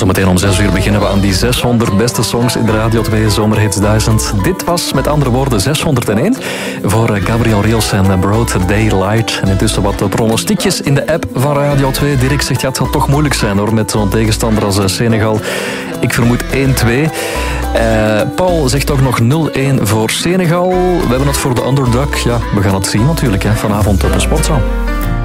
Zometeen om 6 uur beginnen we aan die 600 beste songs in de Radio 2 Zomerhits 1000. Dit was met andere woorden 601 voor Gabriel Rios en Broad Daylight. En intussen wat pronostiekjes in de app van Radio 2. Dirk zegt, ja, het zal toch moeilijk zijn hoor, met zo'n tegenstander als Senegal. Ik vermoed 1-2. Paul zegt toch nog 0-1 voor Senegal. We hebben het voor de underdog. Ja, we gaan het zien natuurlijk, hè, vanavond op de Sportzaal.